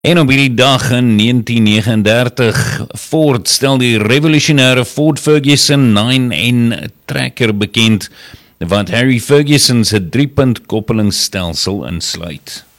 En op hierdie dag in 1939, Ford stel die revolutionêre Ford Ferguson 9N trekker bekend, wat Harry Ferguson se 3-punt koppelingsstelsel insluit.